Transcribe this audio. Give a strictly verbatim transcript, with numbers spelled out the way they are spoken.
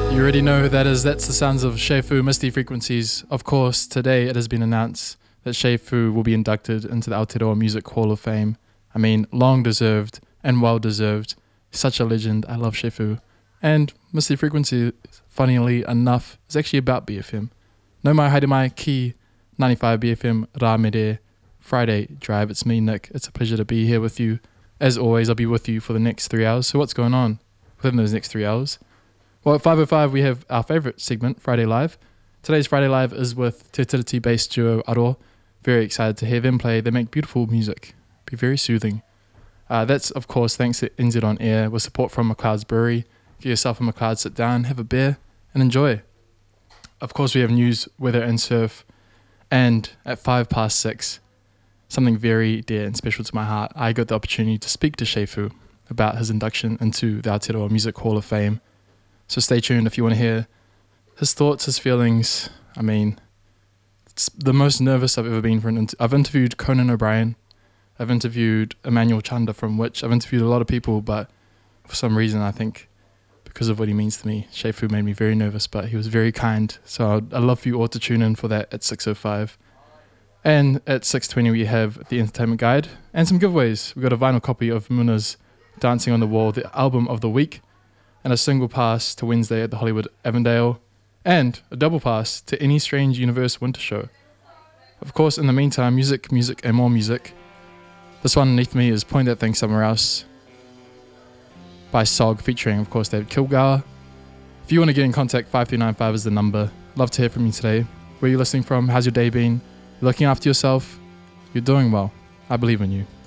You already know who that is. That's the sounds of Shefu, Misty Frequencies. Of course, today it has been announced that Shefu will be inducted into the Aotearoa Music Hall of Fame. I mean, long deserved and well deserved. Such a legend. I love Shefu. And Misty Frequencies, funnily enough, is actually about B F M. No mai haere mai ki ninety-five B F M Rāmere Friday Drive. It's me, Nick. It's a pleasure to be here with you. As always, I'll be with you for the next three hours. So what's going on within those next three hours? Well, at five oh five, we have our favourite segment, Friday Live. Today's Friday Live is with Te Tiriti-based duo Aro. Very excited to hear them play. They make beautiful music. Be very soothing. Uh, that's, of course, thanks to N Z On Air with support from McLeod's Brewery. Get yourself a McLeod, sit down, have a beer, and enjoy. Of course, we have news, weather, and surf. And at five past six, something very dear and special to my heart, I got the opportunity to speak to Shefu about his induction into the Aotearoa Music Hall of Fame. So stay tuned if you want to hear his thoughts, his feelings. I mean, it's the most nervous I've ever been for an interview. I've interviewed Conan O'Brien. I've interviewed Emmanuel Chanda from Which. I've interviewed a lot of people, but for some reason, I think because of what he means to me, Shefu made me very nervous, but he was very kind. So I'd, I'd love for you all to tune in for that at six oh five. And at six twenty, we have the entertainment guide and some giveaways. We've got a vinyl copy of Muna's Dancing on the Wall, the album of the week, and a single pass to Wednesday at the Hollywood Avondale, and a double pass to Any Strange Universe Winter Show. Of course, in the meantime, music, music, and more music. This one underneath me is Point That Thing Somewhere Else by S O G, featuring, of course, David Kilgour. If you want to get in contact, five three nine five is the number. Love to hear from you today. Where are you listening from? How's your day been? You're looking after yourself? You're doing well. I believe in you.